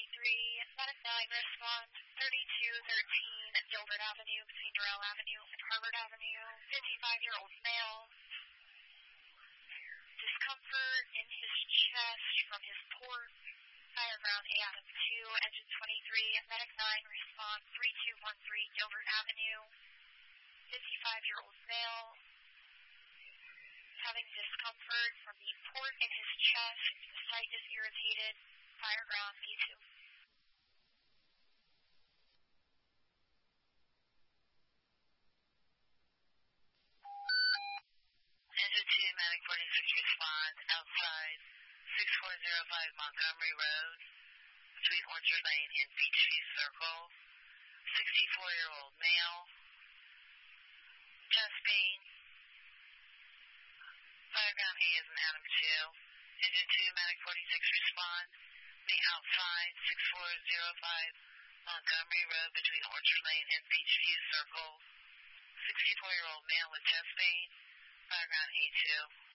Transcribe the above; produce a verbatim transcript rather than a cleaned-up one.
twenty-three, Medic nine, respond thirty-two thirteen Gilbert Avenue between Durrell Avenue and Harvard Avenue, fifty-five-year-old male. Discomfort in his chest from his port. Fire ground A Adam two, engine twenty-three, Medic nine, respond three two one three Gilbert Avenue, fifty-five-year-old male. Having discomfort from the port in his chest, the site is irritated. Fire ground B two. Engine two, Medic forty-six, respond outside six four zero five Montgomery Road, between Orchard Lane and Beachview Circle. sixty-four-year-old male. Chest pain. Fire ground A is an Adam two. Engine two, Medic forty-six, respond. Be outside six four zero five Montgomery Road, between Orchard Lane and Beachview Circle. sixty-four-year-old male with chest pain. Fire ground A two.